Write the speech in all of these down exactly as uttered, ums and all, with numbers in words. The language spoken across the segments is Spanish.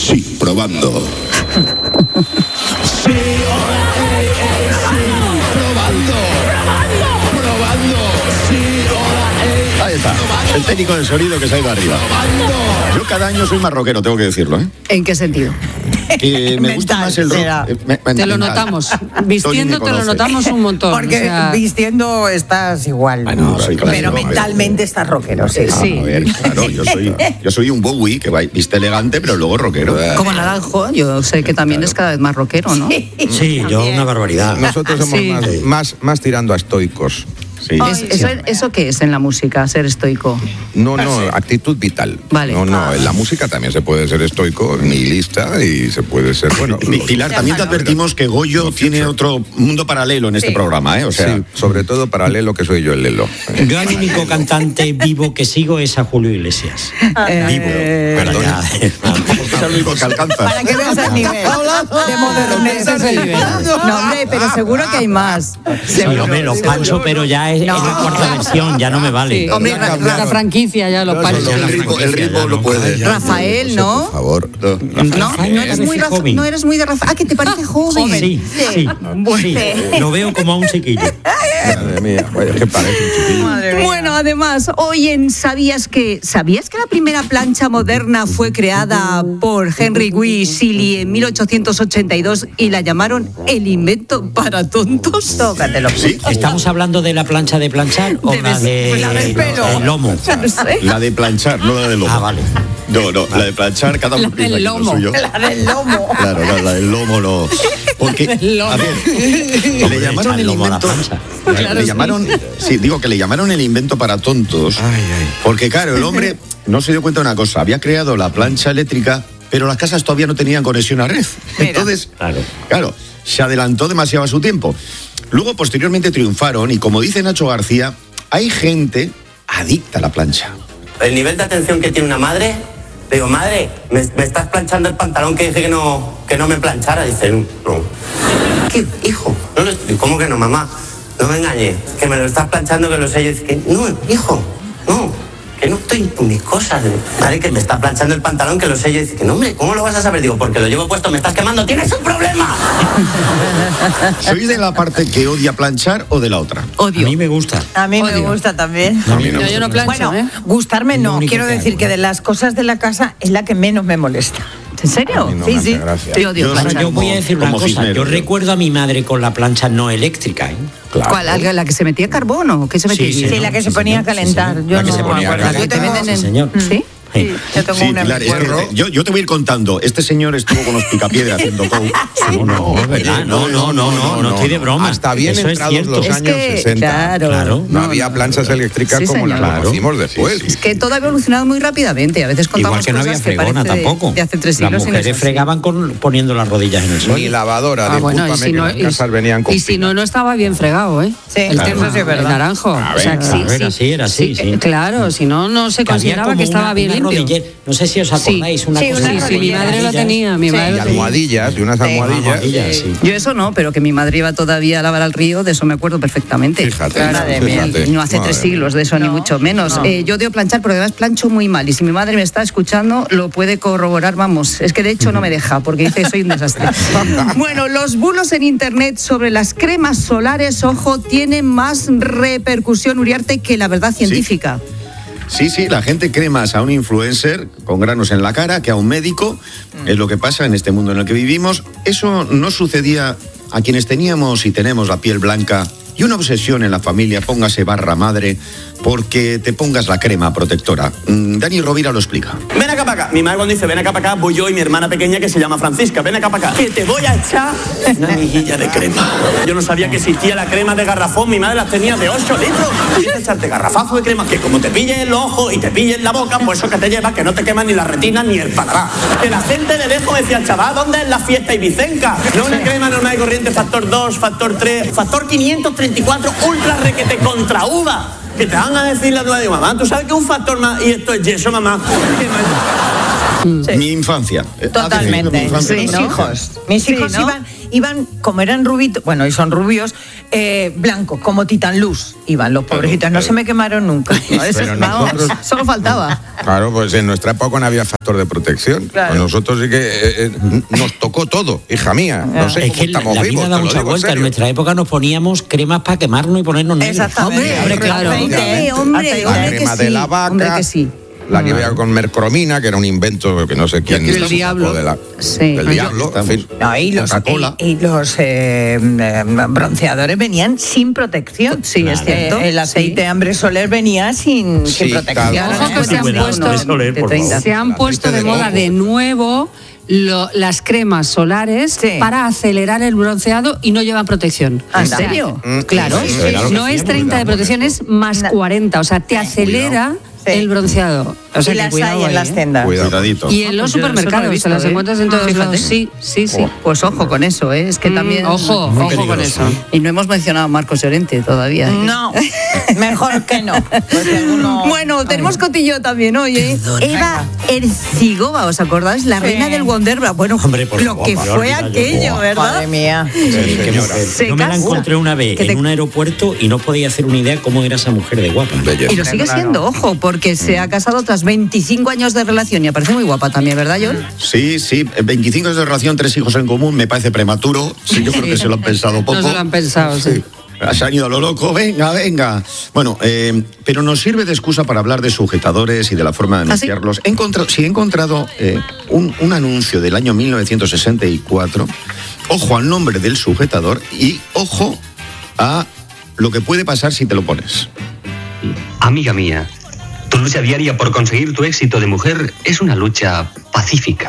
Sí, probando. Sí, hola, hey, hey, sí, probando. Probando. Probando. Sí, hola, hey. Ahí está, el técnico de sonido que se ha ido arriba. Yo cada año soy más rockero, tengo que decirlo, ¿eh? ¿En qué sentido? Que me gusta más el rock. Eh, me, me, te lo notamos. Vistiendo te lo notamos un montón. Porque o sea... vistiendo estás igual. Bueno, soy pero mentalmente estás rockero, sí. sí. A ver, claro, yo soy, yo soy un Bowie que viste elegante, pero luego rockero. Como Naranjo, yo sé que también claro. es cada vez más rockero, ¿no? Sí, sí yo una barbaridad. Nosotros somos sí. más, más, más tirando a estoicos. Sí. Es, eso, ¿Eso qué es en la música, ser estoico? No, no, actitud vital. Vale. No, no, en la música también se puede ser estoico, nihilista y se puede ser, bueno... Pilar, también te advertimos que Goyo tiene otro mundo paralelo en este sí. programa, ¿eh? O sea, sí, sobre todo paralelo que soy yo el Lelo. Yo el único cantante vivo que sigo es a Julio Iglesias. Eh, vivo. Eh, es el único que alcanzas. Para que veas el nivel de modernidad. Ese es el nivel. No, hombre, pero seguro que hay más. Sí, hombre, los Pancho, pero ya es, no. es la cuarta versión, ya no me vale. Sí, hombre, la, la franquicia ya los Pancho. El ritmo, el ritmo lo puede. Rafael, ¿no? Por favor. No, no, no eres muy Rafa, no eres muy de Rafael. Ah, que te parece joven. Sí, sí, sí. sí. Lo veo como a un chiquillo. Madre mía, vaya, que parece un chiquillo. Bueno, además, hoy en ¿Sabías que ¿Sabías que la primera plancha moderna fue creada por Henry Wee Seeley en mil ochocientos ochenta y dos y la llamaron el invento para tontos? Tócatelo. ¿Sí? ¿Estamos hablando de la plancha de planchar o la de la del pelo? El lomo? No sé. La de planchar, no la del lomo. Ah, vale. No, no, la de planchar, cada uno piensa lo suyo. La del lomo. Claro, no, la del lomo no. Porque, a ver, le llamaron el invento... Claro, le llamaron, sí, digo que le llamaron el invento para tontos, ay, ay. porque claro, el hombre no se dio cuenta de una cosa, había creado la plancha eléctrica, pero las casas todavía no tenían conexión a red. Entonces, claro, claro, se adelantó demasiado a su tiempo. Luego, posteriormente, triunfaron y, como dice Nacho García, hay gente adicta a la plancha. El nivel de atención que tiene una madre, digo, madre, me, me estás planchando el pantalón que dije que no, que no me planchara. Dice, no. ¿Qué, hijo? No lo estoy, ¿cómo que no, mamá? No me engañes, que me lo estás planchando, que lo sé. Yo dice que no, hijo, no, que no estoy con mis cosas. Madre, que me está planchando el pantalón, que lo sé. Yo dice que no, hombre, ¿cómo lo vas a saber? Digo, porque lo llevo puesto, me estás quemando, ¡tienes un problema! ¿Sois de la parte que odia planchar o de la otra? Odio. A mí me gusta. A mí Odio. me gusta también. A mí no. No, yo no plancho, Bueno, ¿eh? gustarme no, quiero decir que, que de las cosas de la casa es la que menos me molesta. ¿En serio? No sí, me hace sí. gracia. Yo odio Yo planchar. Bueno, yo voy a decir una Como cosa. Cisneros, Yo yo. recuerdo a mi madre con la plancha no eléctrica, ¿eh? Claro. ¿Cuál? ¿La, la que se metía carbón o qué se metía? Sí, Sí, sí, la que sí, se ponía señor, a calentar. sí, señor. Yo La que no se me ponía a acuerdo. calentar. Yo te venden en- Sí, señor. ¿Sí? Sí, yo tengo Sí, una Pilar, es que, perro. yo, yo te voy a ir contando. Este señor estuvo con los picapiedras haciendo cow. No, no, es verdad. No, no, no, no, no estoy de broma. Hasta bien Eso es entrados cierto. los Es años que, sesenta. claro. Claro. No, No, había no. planchas eléctricas Sí, como las señor. conocimos después. Sí, Es que todo ha evolucionado muy rápidamente. A veces contamos Igual que no había cosas que fregona parece de- tampoco. de hace tres Las siglos y no es mujeres así. fregaban con, poniendo las rodillas en el suelo. Ni lavadora, Ah, bueno, y discúlpame, si, que no, las y, casas venían con y si no, pila. no estaba bien fregado, ¿eh? Sí, el claro. tema Eso sí es verdad. el naranjo. A o sea, ver, sí, claro, era sí. así, era así, sí. eh, Claro, si no, no se Que había consideraba como que estaba una- bien una limpio. rodillera. No sé si os acordáis, una Sí, cosa una Sí, de sí, mi rodillera. madre lo rodillas. tenía, mi Sí. madre Y lo tenía. almohadillas, y unas Sí. almohadillas. Almohadillas, sí. Yo eso no, pero que mi madre iba todavía a lavar al río, de eso me acuerdo perfectamente. Fíjate, Madre mía. fíjate. Y no hace Madre tres mía. siglos de eso, ni No, mucho menos. no. Eh, yo odio planchar, pero además plancho muy mal. Y si mi madre me está escuchando, lo puede corroborar, vamos. Es que de hecho no me deja, porque dice que soy un desastre. Bueno, los bulos en internet sobre las cremas solares, ojo, tienen más repercusión, Uriarte, que la verdad científica. Sí, sí, la gente cree más a un influencer con granos en la cara que a un médico. Es lo que pasa en este mundo en el que vivimos. Eso no sucedía a quienes teníamos y tenemos la piel blanca y una obsesión en la familia, póngase barra madre, porque te pongas la crema protectora. Mm, Dani Rovira lo explica. Ven acá para acá. Mi madre cuando dice ven acá para acá, voy yo y mi hermana pequeña que se llama Francisca. Ven acá para acá. Que te voy a echar una mejilla de crema. Yo no sabía que existía la crema de garrafón. Mi madre las tenía de ocho litros. Tienes que echarte garrafazo de crema que como te pille en los ojos y te pille en la boca, pues eso que te lleva, que no te quema ni la retina ni el paladar. Que la gente de lejos decía, chaval, ¿dónde es la fiesta ibicenca? No una crema normal y corriente, factor dos, factor tres, factor quinientos treinta y cuatro, ultra requete contra uva. Que te van a decir la nueva, digo, mamá, ¿tú sabes que un factor más y esto es yeso, mamá? Sí. Mi infancia. Eh, ha Totalmente. definido mi infancia, Mis ¿no? hijos. Mis Sí, hijos ¿no? iban, iban, como eran rubitos, bueno, y son rubios, eh, blancos, como Titan Luz. Iban los pobrecitos, no se me quemaron nunca. No, eso, Pero vamos, nosotros- solo faltaba. Claro, pues en nuestra época no había factor de protección. Claro. Pues nosotros sí que eh, eh, nos tocó todo, hija mía. No sé Es cómo que la, estamos la vivos, vida da te lo mucha digo en vuelta. En serio. nuestra época nos poníamos cremas para quemarnos y ponernos negros. Exactamente. Hombre, claro. Aceite, Hombre, aceite. La hombre que crema de sí, la vaca, hombre que sí. la que había con mercromina, que era un invento que no sé quién. aquel diablo. de la- Sí. Del diablo, en fin. No, y los, Coca-Cola. y, y los eh, eh, bronceadores venían sin protección. Sí, es cierto. Eh, el aceite de hambre soler venía sin, Sí, sin protección. claro. Ojo que se han Cuidado, puesto, no es oler, de por treinta. favor. se han El puesto aceite de de moda coco. de nuevo lo- las cremas solares Sí. para acelerar el bronceado y no llevan protección. ¿En O sea, serio? Mm, Claro, sí, sí, era lo que no es hacíamos, treinta de cuidado protección, con es más Na- cuarenta, o sea, te acelera Sí. el bronceado. O sea, y que las cuidado hay en ahí, las ¿eh? tiendas. Cuidado. Cuidadito. Y en los Pues yo eso no lo he supermercados, visto, se las ¿eh? encuentras en todos Fíjate. lados. Sí, sí, sí. Pues ojo con eso, ¿eh? Es que también. Mm, ojo, Muy ojo con peligroso. eso. Y no hemos mencionado a Marcos Llorente todavía. ¿eh? No, mejor que no. Porque alguno- Bueno, tenemos cotillo también hoy, ¿eh? Eva Venga. Ercigova, ¿os acordáis? La Sí. reina del Wonderbra. Bueno, Hombre, por lo favor, que me fue olvidaba yo. aquello, Buah. ¿verdad? Madre mía. Sí, Sí, qué señora. mujer. Yo me la casa. encontré una vez Que te- en un aeropuerto y no podía hacer una idea cómo era esa mujer de guapa. Belleza. Y lo sigue Claro. siendo, ojo, porque se ha casado tras veinticinco años de relación y aparece muy guapa también, ¿verdad, John? Sí, sí, veinticinco años de relación, tres hijos en común, me parece prematuro. Sí, yo creo que se lo han pensado poco. No se lo han pensado, sí. Se han ido a lo loco, venga, venga. Bueno, eh, pero nos sirve de excusa para hablar de sujetadores y de la forma de ¿Ah, sí? anunciarlos. He encontrado, sí, he encontrado eh, un, un anuncio del año mil novecientos sesenta y cuatro. Ojo al nombre del sujetador y ojo a lo que puede pasar si te lo pones. Amiga mía, tu lucha diaria por conseguir tu éxito de mujer es una lucha pacífica.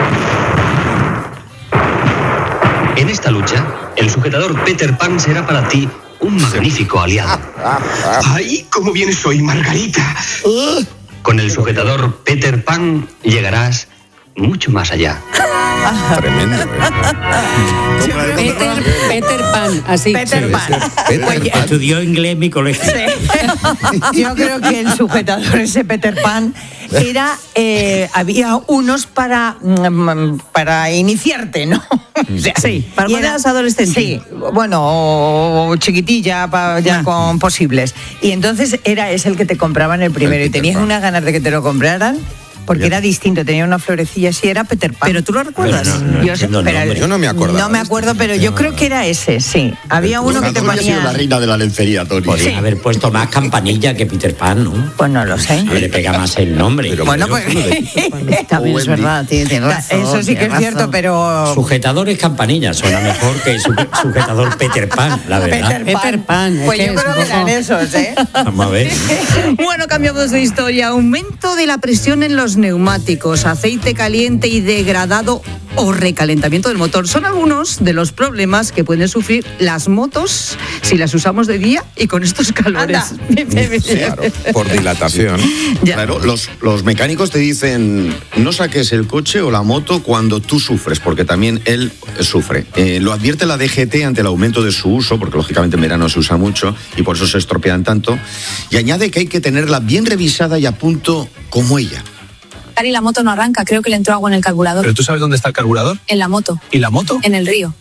En esta lucha, el sujetador Peter Pan será para ti un magnífico aliado. ¡Ay, cómo bien soy, Margarita! Con el sujetador Peter Pan llegarás mucho más allá. Tremendo, ¿eh? Peter, Peter Pan, así. Peter Sí, Pan. sí. Peter Oye, Pan. Estudió inglés en mi colegio. yo creo que el sujetador ese Peter Pan era eh, había unos para mm, para iniciarte, ¿no? O sea, Sí, para y cuando era- eras adolescente. Sí, bueno, o chiquitilla pa- ya Ah. con posibles. Y entonces era ese el que te compraban el primero El y Peter tenías Pan. unas ganas de que te lo compraran. Porque Ya. era distinto, tenía una florecilla así, era Peter Pan. Pero tú lo recuerdas. Pero no, no Yo sé- entiendo el pero- nombre. Yo no me acordaba No me de este acuerdo, pero yo creo que era ese, sí. Había uno que te Tú has sido la ponía... reina de la lencería, Tony. Podría haber puesto más campanilla que Peter Pan, ¿no? Pues no lo sé. Le pega más el nombre. Pero Bueno, pero pues... uno de- También es Wendy. verdad, tiene, tiene razón. Eso sí que tiene es cierto, razón. pero... Sujetador es campanilla, suena mejor que su- sujetador Peter Pan, la verdad. Peter Pan, es Pues que yo es creo un que eran poco- esos, ¿eh? Vamos a ver. Bueno, cambiamos de historia. Aumento de la presión en los neumáticos, aceite caliente y degradado o recalentamiento del motor. Son algunos de los problemas que pueden sufrir las motos si las usamos de día y con estos calores. Claro, por dilatación. Ya. Claro, los, los mecánicos te dicen no saques el coche o la moto cuando tú sufres, porque también él sufre. Eh, lo advierte la D G T ante el aumento de su uso, porque lógicamente en verano se usa mucho y por eso se estropean tanto. Y añade que hay que tenerla bien revisada y a punto como ella. Y la moto no arranca, creo que le entró agua en el carburador. ¿Pero tú sabes dónde está el carburador? En la moto, ¿Y la moto? en el río.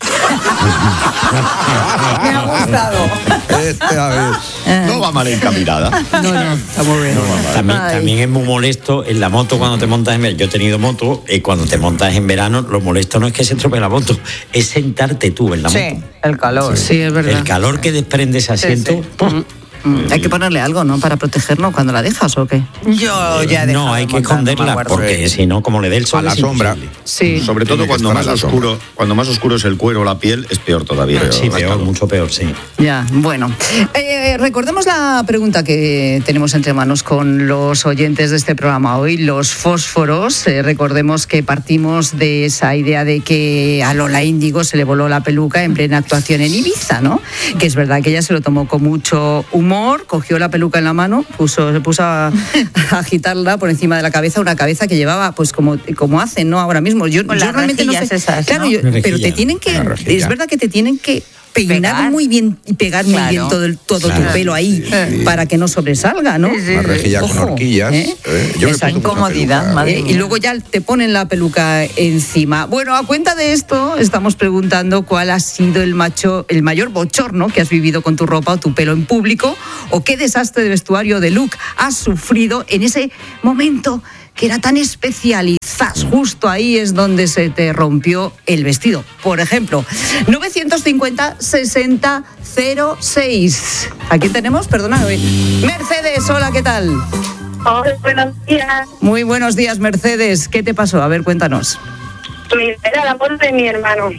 Me ha gustado. Este, a ver. No va mal encaminada. No, no, está muy bien. También, Ay. también es muy molesto en la moto cuando te montas en verano. Yo he tenido moto y cuando te montas en verano, lo molesto no es que se estropee la moto, es sentarte tú en la Sí, moto. el calor. Sí, es verdad. El calor que desprende ese asiento. sí. ¡pum! Mm, Hay que ponerle algo, ¿no? Para protegernos cuando la dejas o qué. Yo ya he dejado No, hay de que montar, no me esconderla acuerdo. porque si no, como le dé el sol. A la es sombra. imposible. Sí. Sobre todo Tiene que cuando estar más a la sombra. oscuro, cuando más oscuro es el cuero o la piel, es peor todavía. Sí, peor, mucho peor, sí. Ya, bueno. Eh, recordemos la pregunta que tenemos entre manos con los oyentes de este programa hoy, los fósforos. Eh, recordemos que partimos de esa idea de que a Lola Índigo se le voló la peluca en plena actuación en Ibiza, ¿no? Que es verdad que ella se lo tomó con mucho humor, cogió la peluca en la mano, puso, se puso a, a agitarla por encima de la cabeza, una cabeza que llevaba, pues como, como hacen, ¿no? Ahora mismo. Yo, Con yo las realmente no sé. rejillas esas, Claro, ¿no? yo- Una pero te rejilla, tienen que. una rejilla. Es verdad que te tienen que peinar Pegar. muy bien y pegar Claro. muy bien todo, el, todo Claro. tu pelo ahí Sí. para que no sobresalga, ¿no? Una rejilla con Ojo, horquillas. ¿eh? ¿eh? Yo me Esa he puesto una incomodidad, peluca. madre Eh, mía. y luego ya te ponen la peluca encima. Bueno, a cuenta de esto, estamos preguntando cuál ha sido el, macho, el mayor bochorno que has vivido con tu ropa o tu pelo en público, o qué desastre de vestuario de look has sufrido en ese momento que era tan especial y zas, justo ahí es donde se te rompió el vestido. Por ejemplo, novecientos cincuenta sesenta cero seis. ¿Aquí tenemos? Perdona. Mercedes, hola, ¿qué tal? Hola, buenos días. Muy buenos días, Mercedes. ¿Qué te pasó? A ver, cuéntanos. Mira, era el amor de mi hermano.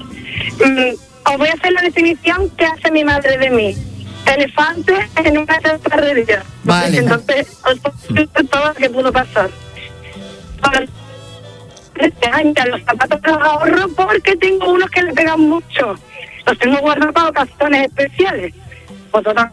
Mm, os voy a hacer la definición que hace mi madre de mí. Elefante en una chatarrería. Vale. Entonces, os puedo decir todo lo que pudo pasar. Para este año, los zapatos los ahorro porque tengo unos que le pegan mucho. Los tengo guardados para ocasiones especiales. Pues total.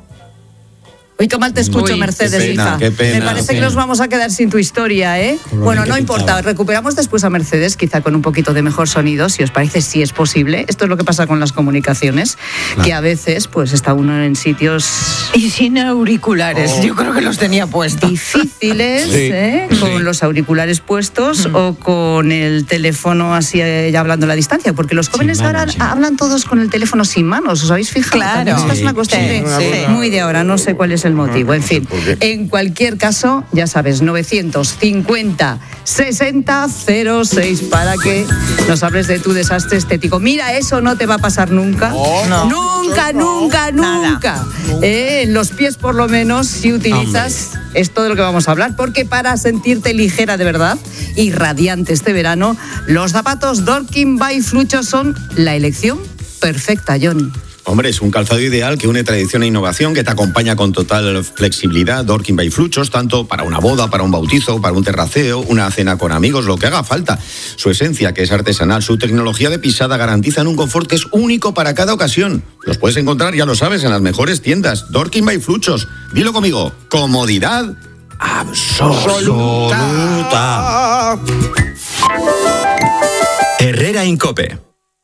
Uy, qué mal te escucho, Uy, Mercedes, qué pena, hija. qué pena, Me parece qué que pena. nos vamos a quedar sin tu historia, ¿eh? Con lo Bueno, bien no que importa. pintaba. Recuperamos después a Mercedes, quizá con un poquito de mejor sonido, si os parece, si es posible. Esto es lo que pasa con las comunicaciones, que a veces, pues, está uno en sitios Y sin auriculares, yo creo que los tenía puestos. difíciles, Sí, ¿eh? sí. Con los auriculares puestos o con el teléfono así eh, ya hablando a la distancia, porque los jóvenes manos, ahora sí. hablan todos con el teléfono sin manos, ¿os habéis fijado? Claro. También esta es una Sí, costumbre sí, sí. muy de ahora, no sé cuál es el motivo, en fin. por qué. En cualquier caso, ya sabes, novecientos cincuenta sesenta cero seis para que nos hables de tu desastre estético. Mira, eso no te va a pasar nunca. No. Nunca, nunca, Nada. nunca. Eh, en los pies, por lo menos, si utilizas esto de lo que vamos a hablar, porque para sentirte ligera de verdad y radiante este verano, los zapatos Dorking by Flucho son la elección perfecta, John. Hombre, es un calzado ideal que une tradición e innovación, que te acompaña con total flexibilidad. Dorking by Fluchos, tanto para una boda, para un bautizo, para un terraceo, una cena con amigos, lo que haga falta. Su esencia, que es artesanal, su tecnología de pisada garantizan un confort que es único para cada ocasión. Los puedes encontrar, ya lo sabes, en las mejores tiendas. Dorking by Fluchos. Dilo conmigo. Comodidad absoluta. Herrera Incope.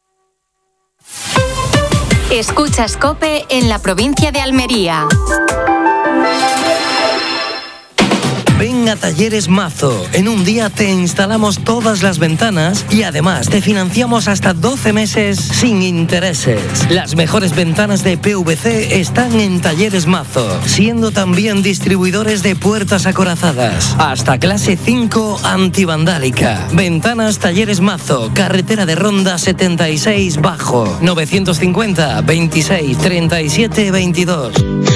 Escuchas COPE en la provincia de Almería. Ven a Talleres Mazo. En un día te instalamos todas las ventanas y además te financiamos hasta doce meses sin intereses. Las mejores ventanas de P V C están en Talleres Mazo, siendo también distribuidores de puertas acorazadas. Hasta clase cinco antivandálica. Ventanas Talleres Mazo, carretera de Ronda setenta y seis Bajo, novecientos cincuenta veintiséis treinta y siete veintidós.